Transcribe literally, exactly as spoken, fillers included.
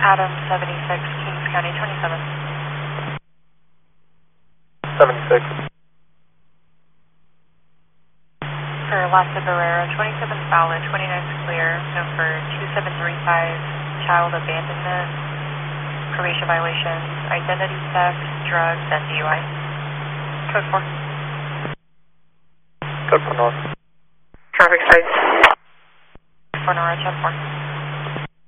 Adam seventy-six, Kings County twenty-seven. seventy-six. For Lassa Barrera, twenty-seven valid, twenty-nine clear, number two seven three five, child abandonment, probation violations, identity theft, drugs, and D U I. Code four. Code four north. Traffic sites. four north, ten four.